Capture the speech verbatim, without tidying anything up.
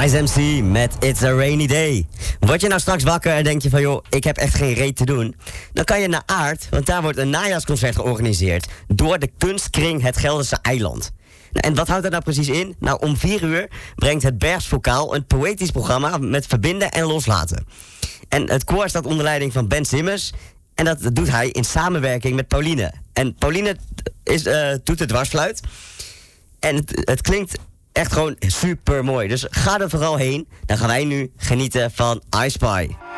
Ice M C met It's a Rainy Day. Word je nou straks wakker en denk je van joh, ik heb echt geen reet te doen? Dan kan je naar Aard, want daar wordt een najaarsconcert georganiseerd door de Kunstkring Het Gelderse Eiland. Nou, en wat houdt dat nou precies in? Nou, om vier uur brengt het Bergs Vocaal een poëtisch programma met verbinden en loslaten. En het koor staat onder leiding van Ben Simmers. En dat doet hij in samenwerking met Pauline. En Pauline is, uh, doet de dwarsfluit. En het, het klinkt echt gewoon super mooi. Dus ga er vooral heen. Dan gaan wij nu genieten van I Spy.